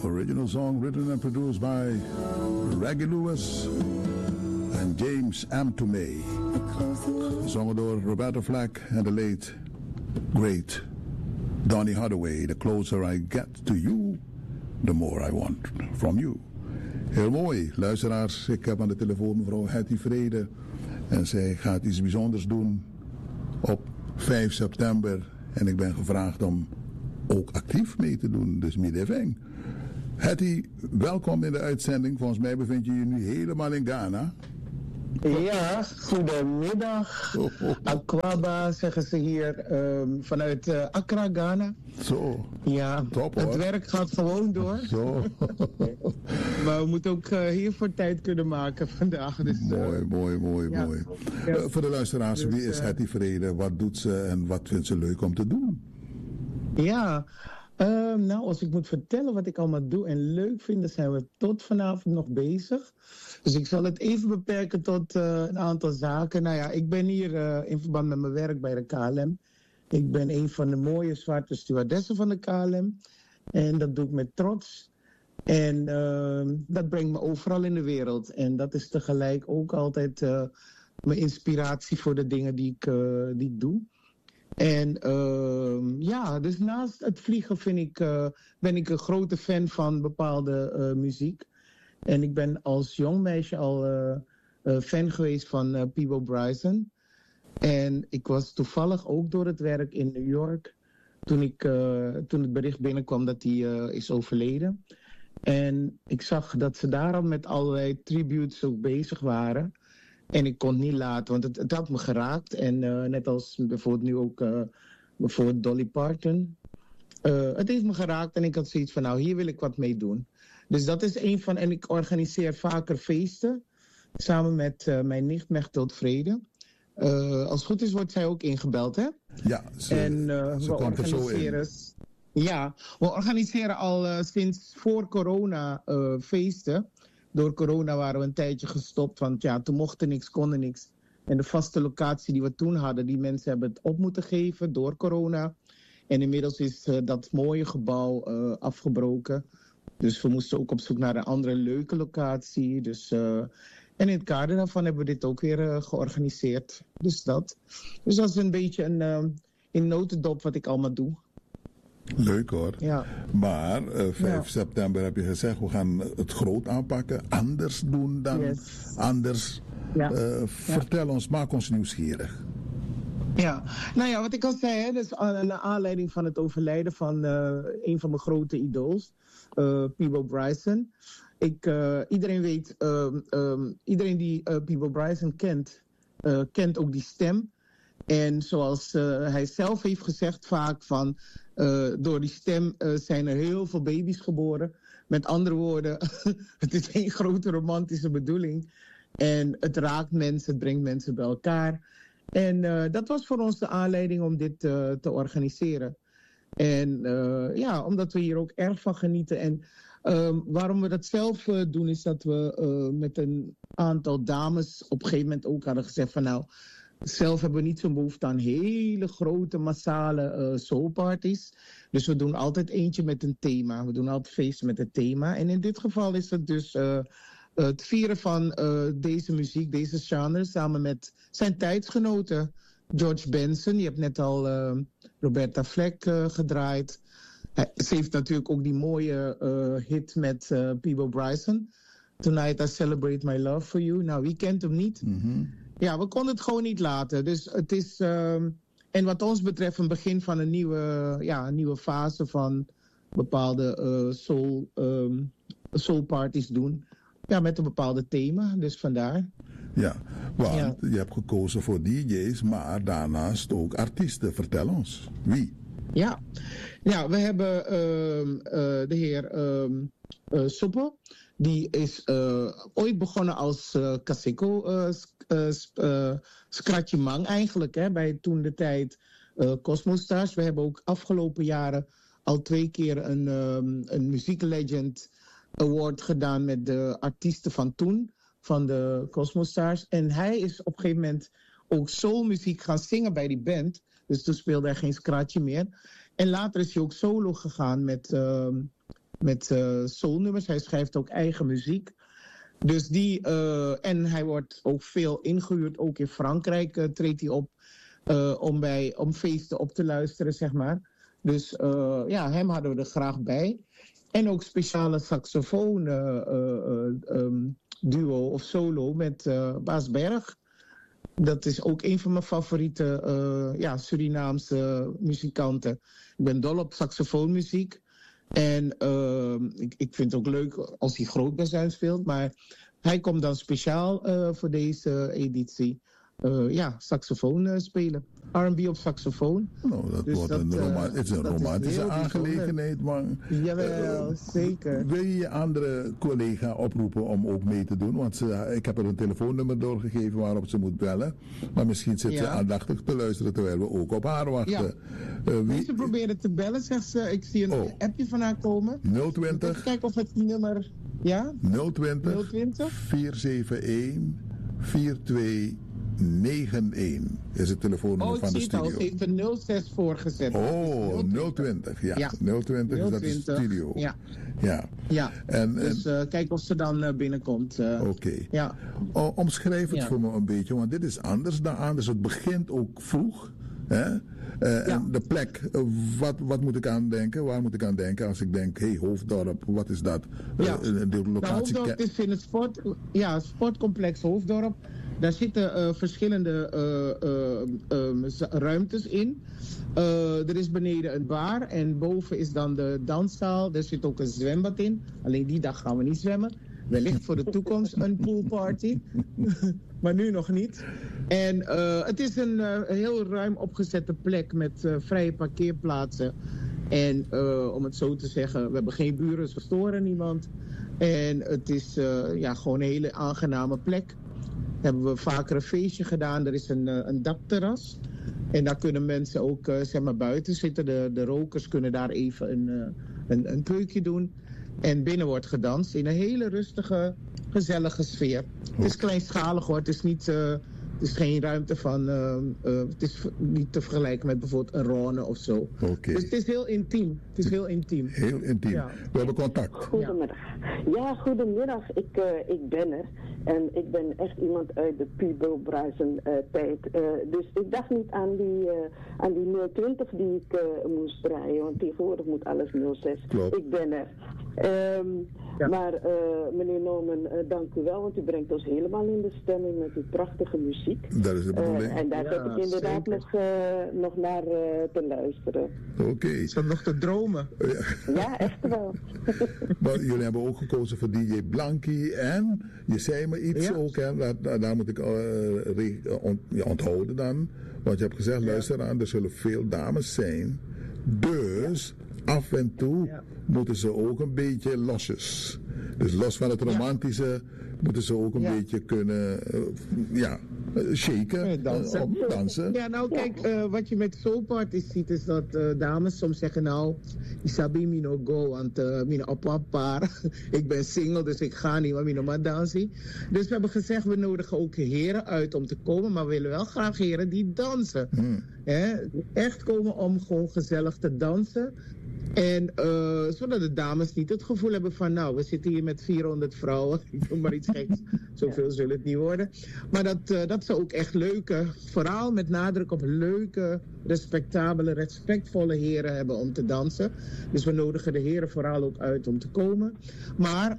Original song written and produced by Reggie Lewis and James M. Tomei. Gezongen door Roberta Flack en de late great Donny Hathaway. The closer I get to you, the more I want from you. Heel mooi, luisteraars. Ik heb aan de telefoon mevrouw Hetty Vrede. En zij gaat iets bijzonders doen op 5 september. En ik ben gevraagd om ook actief mee te doen. Dus middenving. Hetty, welkom in de uitzending. Volgens mij bevind je je nu helemaal in Ghana. Ja, goedemiddag. Aquaba zeggen ze hier vanuit Accra, Ghana. Zo. Ja, top, hoor. Het werk gaat gewoon door. Zo. Maar we moeten ook hiervoor tijd kunnen maken vandaag. Dus, mooi. Ja. Voor de luisteraars, dus, wie is Hetty Vrede? Wat doet ze en wat vindt ze leuk om te doen? Ja, nou, als ik moet vertellen wat ik allemaal doe en leuk vind, dan zijn we tot vanavond nog bezig. Dus ik zal het even beperken tot een aantal zaken. Nou ja, ik ben hier in verband met mijn werk bij de KLM. Ik ben een van de mooie zwarte stewardessen van de KLM. En dat doe ik met trots. En dat brengt me overal in de wereld. En dat is tegelijk ook altijd mijn inspiratie voor de dingen die ik doe. En ja, dus naast het vliegen ben ik een grote fan van bepaalde muziek. En ik ben als jong meisje al fan geweest van Peabo Bryson. En ik was toevallig ook door het werk in New York toen het bericht binnenkwam dat hij is overleden. En ik zag dat ze daar al met allerlei tributes ook bezig waren. En ik kon het niet laten, want het had me geraakt. En net als bijvoorbeeld nu ook bijvoorbeeld Dolly Parton. Het heeft me geraakt en ik had zoiets van, nou, hier wil ik wat mee doen. Dus dat is een van, en ik organiseer vaker feesten. Samen met mijn nicht Mechthild Vrede. Als het goed is wordt zij ook ingebeld, hè? Ja, ze komt er zo in. Ja, we organiseren al sinds voor corona feesten. Door corona waren we een tijdje gestopt, want ja, toen mochten niks, konden niks. En de vaste locatie die we toen hadden, die mensen hebben het op moeten geven door corona. En inmiddels is dat mooie gebouw afgebroken. Dus we moesten ook op zoek naar een andere leuke locatie. Dus, en in het kader daarvan hebben we dit ook weer georganiseerd. Dus dat is een beetje in notendop wat ik allemaal doe. Leuk hoor. Ja. Maar 5 september heb je gezegd, we gaan het groot aanpakken. Anders doen dan anders. Ja. Vertel ons, maak ons nieuwsgierig. Ja, nou ja, wat ik al zei, hè, dus naar aanleiding van het overlijden van een van mijn grote idols, Peabo Bryson. Iedereen weet, iedereen die Peabo Bryson kent ook die stem. En zoals hij zelf heeft gezegd vaak van, door die stem zijn er heel veel baby's geboren. Met andere woorden, het is geen grote romantische bedoeling. En het raakt mensen, het brengt mensen bij elkaar. En dat was voor ons de aanleiding om dit te organiseren. En ja, omdat we hier ook erg van genieten. En waarom we dat zelf doen is dat we met een aantal dames op een gegeven moment ook hadden gezegd van nou, zelf hebben we niet zo'n behoefte aan hele grote massale soulparties. Dus we doen altijd eentje met een thema. We doen altijd feesten met een thema. En in dit geval is het dus het vieren van deze muziek, deze genre, samen met zijn tijdsgenoten. George Benson, je hebt net al Roberta Flack gedraaid. Ze heeft natuurlijk ook die mooie hit met Peabo Bryson. Tonight I Celebrate My Love For You. Nou, wie kent hem niet? Mm-hmm. Ja, we konden het gewoon niet laten. Dus het is, en wat ons betreft, een begin van een nieuwe fase van bepaalde soulparties doen. Ja, met een bepaalde thema, dus vandaar. Ja, want je hebt gekozen voor DJ's, maar daarnaast ook artiesten. Vertel ons, wie? Ja, we hebben de heer Soppel. Die is ooit begonnen als Kaseko Scratchimang eigenlijk, hè, bij toen de tijd Cosmostars. We hebben ook afgelopen jaren al 2 keer een muzieklegend award gedaan met de artiesten van toen, van de Cosmostars. En hij is op een gegeven moment ook soulmuziek gaan zingen bij die band. Dus toen speelde hij geen scratchje meer. En later is hij ook solo gegaan met met soulnummers. Hij schrijft ook eigen muziek. Dus en hij wordt ook veel ingehuurd. Ook in Frankrijk treedt hij op om feesten op te luisteren, zeg maar. Dus hem hadden we er graag bij. En ook speciale saxofoon duo of solo met Baas Berg. Dat is ook een van mijn favoriete Surinaamse muzikanten. Ik ben dol op saxofoonmuziek. En ik vind het ook leuk als hij grootbazuin speelt. Maar hij komt dan speciaal voor deze editie saxofoon spelen. R&B op saxofoon. Nou, dat dus wordt het is een romantische aangelegenheid, man. Jawel, zeker. Wil je je andere collega oproepen om ook mee te doen? Want ik heb er een telefoonnummer doorgegeven waarop ze moet bellen. Maar misschien zit ze aandachtig te luisteren terwijl we ook op haar wachten. Ja. Ze proberen te bellen, zegt ze. Ik zie een appje van haar komen. 020. Even kijken of het nummer... Ja? 020 471 4291 is het telefoonnummer van de studio. Ze heeft een 06 voorgezet. 020, ja. 020 is dat de studio. Ja. En, dus kijk of ze dan binnenkomt. Oké. Ja. Omschrijf het voor me een beetje, want dit is anders dan anders. Het begint ook vroeg. Hè? En de plek, wat moet ik aan denken? Waar moet ik aan denken als ik denk, Hoofddorp, wat is dat? De locatie. Hoofddorp is in het sportcomplex Hoofddorp. Daar zitten verschillende ruimtes in. Er is beneden een bar en boven is dan de danszaal. Er zit ook een zwembad in. Alleen die dag gaan we niet zwemmen. Wellicht voor de toekomst een poolparty. Maar nu nog niet. En het is een heel ruim opgezette plek met vrije parkeerplaatsen. En om het zo te zeggen, we hebben geen buren, we storen niemand. En het is gewoon een hele aangename plek. Hebben we vaker een feestje gedaan. Er is een dakterras. En daar kunnen mensen ook buiten zitten. De rokers kunnen daar even een peukje doen. En binnen wordt gedanst in een hele rustige, gezellige sfeer. Het is kleinschalig hoor. Het is niet... Het is geen ruimte van... het is niet te vergelijken met bijvoorbeeld een Rhône of zo. Okay. Dus het is heel intiem. Heel intiem. Ja. We hebben contact. Goedemiddag. Ja, goedemiddag. Ik ben er. En ik ben echt iemand uit de Peebo Bryson tijd. Dus ik dacht niet aan die 020 die ik moest draaien. Want tegenwoordig moet alles 06. Klopt. Ik ben er. Maar meneer Norman, dank u wel. Want u brengt ons helemaal in de stemming met uw prachtige muziek. Dat is de bedoeling. En daar heb ik inderdaad nog naar te luisteren. Oké. Is dat nog te dromen? Ja, echt wel. Maar jullie hebben ook gekozen voor DJ Blankie en je zei me iets ook, hè, daar moet ik onthouden dan. Want je hebt gezegd, luister aan, er zullen veel dames zijn. Dus af en toe moeten ze ook een beetje losjes. Dus los van het romantische moeten ze ook een beetje kunnen shaken, dansen. Ja, nou kijk, wat je met soulparties ziet is dat dames soms zeggen nou, Isabi mi no go, want mina op paar. Ik ben single, dus ik ga niet, maar mina maar dansen. Dus we hebben gezegd, we nodigen ook heren uit om te komen, maar we willen wel graag heren die dansen. Echt komen om gewoon gezellig te dansen. En zodat de dames niet het gevoel hebben van nou, we zitten hier met 400 vrouwen. Ik doe maar iets geks. Zoveel zullen het niet worden. Maar dat ze ook echt leuke, vooral met nadruk op leuke, respectabele, respectvolle heren hebben om te dansen. Dus we nodigen de heren vooral ook uit om te komen. Maar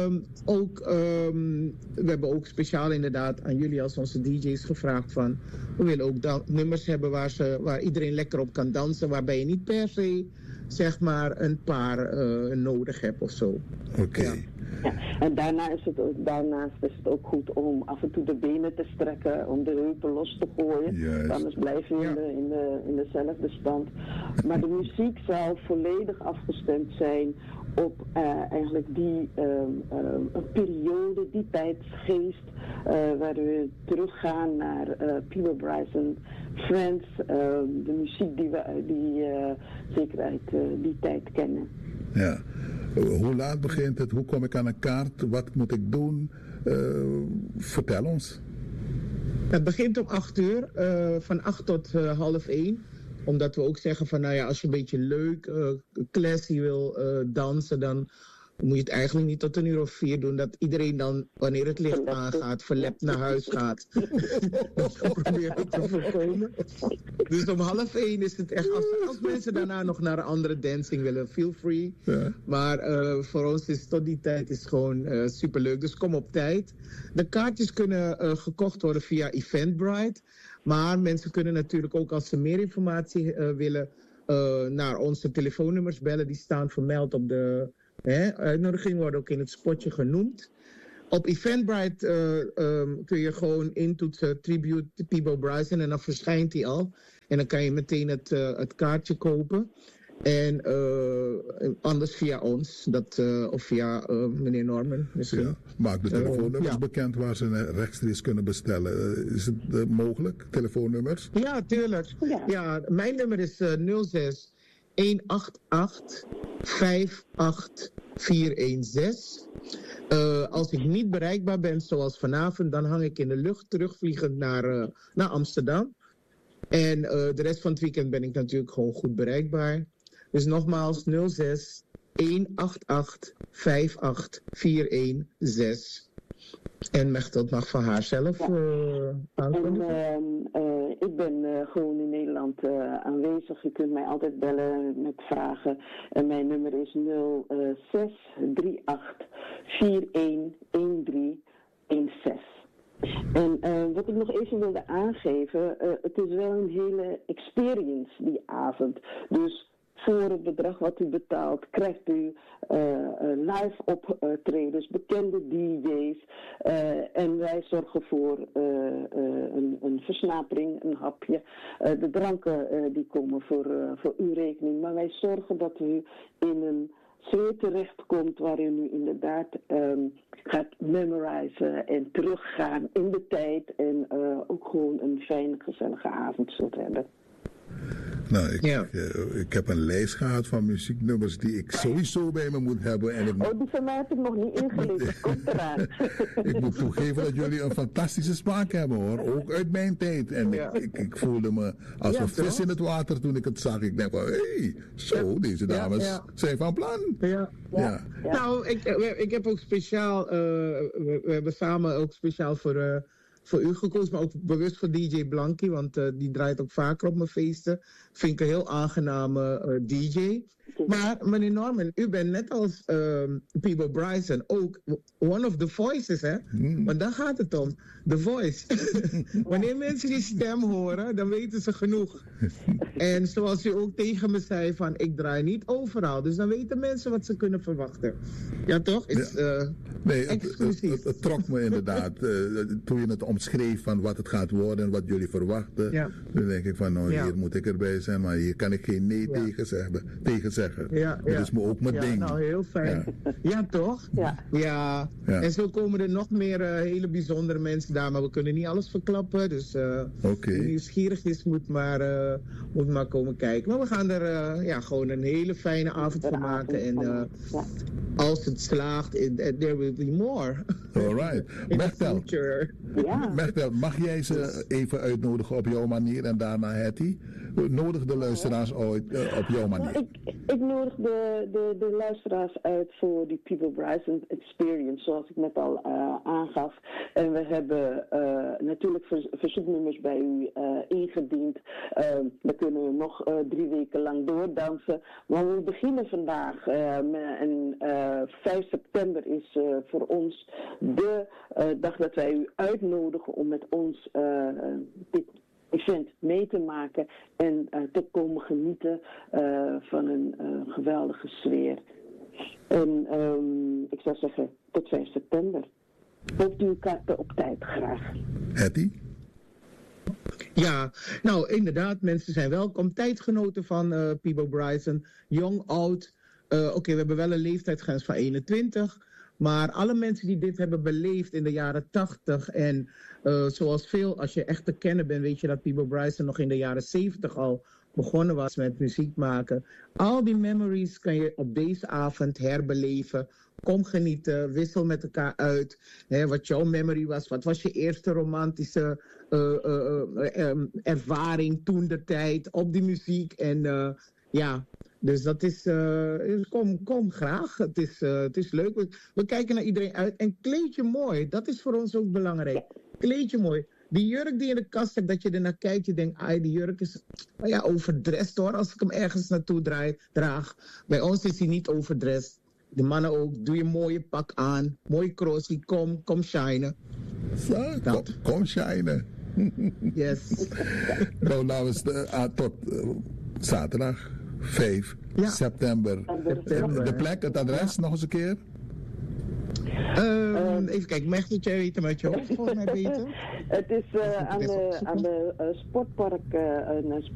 we hebben ook speciaal inderdaad aan jullie als onze DJ's gevraagd van we willen ook nummers hebben waar iedereen lekker op kan dansen. Waarbij je niet per se zeg maar een paar nodig hebt of zo. Oké. Ja, en daarnaast is het ook goed om af en toe de benen te strekken, om de heupen los te gooien. Yes. Anders blijf je in dezelfde stand. Maar de muziek zal volledig afgestemd zijn op eigenlijk die periode, die tijdsgeest, waar we teruggaan naar Peebo Bryson, Friends, de muziek die we zeker uit die tijd kennen. Ja. Hoe laat begint het? Hoe kom ik aan een kaart? Wat moet ik doen? Vertel ons. Het begint om 8 uur, van 8 tot 12:30. Omdat we ook zeggen van, nou ja, als je een beetje leuk, classy wil dansen, dan moet je het eigenlijk niet tot 1:00 doen. Dat iedereen dan, wanneer het licht aangaat, verlept naar huis gaat. Dat proberen we te voorkomen. Dus om 12:30 is het echt, als mensen daarna nog naar een andere dancing willen, feel free. Ja. Maar voor ons is tot die tijd is gewoon superleuk. Dus kom op tijd. De kaartjes kunnen gekocht worden via Eventbrite. Maar mensen kunnen natuurlijk ook, als ze meer informatie willen, naar onze telefoonnummers bellen. Die staan vermeld op de uitnodiging, worden ook in het spotje genoemd. Op Eventbrite kun je gewoon intoetsen Tribute to Peabo Bryson en dan verschijnt hij al. En dan kan je meteen het kaartje kopen. En anders via ons, of via meneer Norman misschien. Ja, maak de telefoonnummers bekend waar ze rechtstreeks kunnen bestellen. Is het mogelijk, telefoonnummers? Ja, tuurlijk. Ja, mijn nummer is 06 188 58416. Als ik niet bereikbaar ben, zoals vanavond, dan hang ik in de lucht terugvliegend naar Amsterdam. En de rest van het weekend ben ik natuurlijk gewoon goed bereikbaar. Dus nogmaals 06 188 58416. En Mechtel mag van haar zelf aankondigen. Ik ben gewoon in Nederland aanwezig. Je kunt mij altijd bellen met vragen. En mijn nummer is 0638 411316. En wat ik nog even wilde aangeven, het is wel een hele experience die avond. Dus voor het bedrag wat u betaalt, krijgt u live optredens, bekende DJ's. En wij zorgen voor een versnapering, een hapje. De dranken die komen voor uw rekening. Maar wij zorgen dat u in een sfeer terechtkomt waarin u inderdaad gaat memorizen en teruggaan in de tijd. En ook gewoon een fijne, gezellige avond zult hebben. Nou, ik heb een lijst gehad van muzieknummers die ik sowieso bij me moet hebben. En die van mij heb ik nog niet ingelezen. Komt eraan. Ik moet toegeven dat jullie een fantastische smaak hebben, hoor. Ook uit mijn tijd. En ik voelde me als een vis in het water toen ik het zag. Ik dacht van, deze dames zijn van plan. Ja. Nou, ik heb ook speciaal, we hebben samen ook speciaal voor u gekozen, maar ook bewust voor DJ Blankie, want die draait ook vaker op mijn feesten. Vind ik een heel aangename DJ. Maar meneer Norman, u bent net als Peabo Bryson ook one of the voices, hè? Want daar gaat het om. The voice. Wanneer mensen die stem horen, dan weten ze genoeg. En zoals u ook tegen me zei, van ik draai niet overal. Dus dan weten mensen wat ze kunnen verwachten. Ja, toch? Het trok me inderdaad. Toen je het omschreef van wat het gaat worden en wat jullie verwachten. Ja. Dan denk ik van, hier moet ik erbij zijn, maar hier kan ik geen nee tegen zeggen. Dat is me ook mijn ding. Nou, heel fijn. Ja, toch? Ja. En zo komen er nog meer hele bijzondere mensen daar, maar we kunnen niet alles verklappen. Dus wie nieuwsgierig is, moet maar komen kijken. Maar we gaan er gewoon een hele fijne avond van maken. En als het slaagt, there will be more. All right. Mechtel, mag jij ze even uitnodigen op jouw manier en daarna Hetty? Nodig de luisteraars uit op jouw manier. Ik nodig de luisteraars uit voor die Peabo Bryson Experience, zoals ik net al aangaf. En we hebben natuurlijk verzoeknummers bij u ingediend. Daar kunnen we nog 3 weken lang doordansen. Maar we beginnen vandaag en 5 september is voor ons de dag dat wij u uitnodigen om met ons dit event mee te maken en te komen genieten van een geweldige sfeer. En ik zou zeggen, tot 5 september. Koopt u uw kaarten op tijd graag. Hetty? Ja, nou inderdaad, mensen zijn welkom. Tijdgenoten van Peabo Bryson, jong, oud. We hebben wel een leeftijdsgrens van 21. Maar alle mensen die dit hebben beleefd in de jaren 80 en zoals veel, als je echt te kennen bent, weet je dat Peabo Bryson nog in de jaren 70 al begonnen was met muziek maken. Al die memories kan je op deze avond herbeleven Kom genieten, wissel met elkaar uit. Hè, wat jouw memory was, wat was je eerste romantische ervaring toen de tijd op die muziek. En ja, dus dat is, kom graag. Het is leuk. We kijken naar iedereen uit. En kleed je mooi, dat is voor ons ook belangrijk. Kleed je mooi. Die jurk die in de kast hebt, dat je ernaar kijkt, je denkt, die jurk is overdressed hoor, als ik hem ergens naartoe draag. Bij ons is hij niet overdressed. De mannen ook, doe je mooie pak aan, mooi crossie, kom shinen. Zo, kom shinen. Yes. Nou is tot zaterdag 5 september. De plek, het adres nog eens een keer? Even kijken, Mechtertje weet hem uit je hoofd volgens mij beter. Het is aan de sportpark,